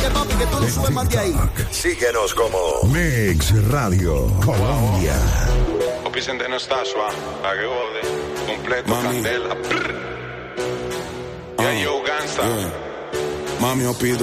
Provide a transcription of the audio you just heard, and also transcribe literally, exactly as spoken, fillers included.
Que papi, que tú no subes más de ahí. Síguenos como Mix Radio Colombia. Vicente no está suave, la que jode, completo, candela. Y yo, Gansa. Mami, yo pido